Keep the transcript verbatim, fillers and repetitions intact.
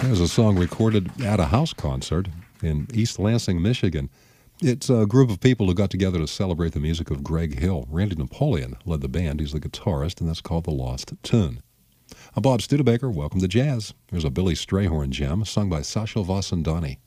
There's a song recorded at a house concert in East Lansing, Michigan. It's a group of people who got together to celebrate the music of Greg Hill. Randy Napoleon led the band. He's the guitarist, and that's called The Lost Tune. I'm Bob Studebaker. Welcome to Jazz. Here's a Billy Strayhorn gem sung by Sasha Vasandani.